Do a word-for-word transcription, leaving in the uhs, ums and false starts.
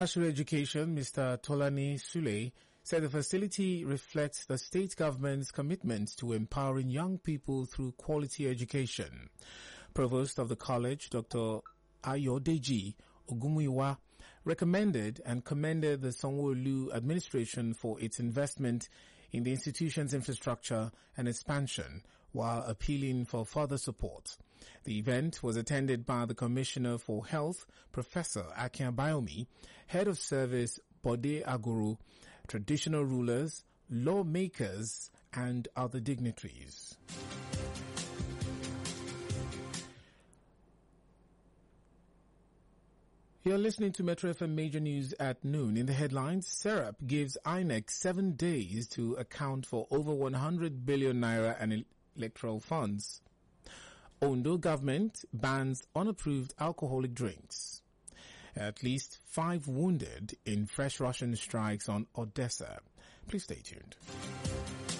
National Education, Mister Tolani Sule, said the facility reflects the state government's commitment to empowering young people through quality education. Provost of the college, Doctor Ayodeji Ogumuyiwa, recommended and commended the Sanwo-Olu administration for its investment in the institution's infrastructure and expansion, while appealing for further support. The event was attended by the Commissioner for Health, Professor Akin Bayomi, Head of Service Bode Aguru, traditional rulers, lawmakers, and other dignitaries. You're listening to Metro F M Major News at noon. In the headlines, Serap gives I N E C seven days to account for over one hundred billion naira and electoral funds. Ondo government bans unapproved alcoholic drinks. At least five wounded in fresh Russian strikes on Odessa. Please stay tuned.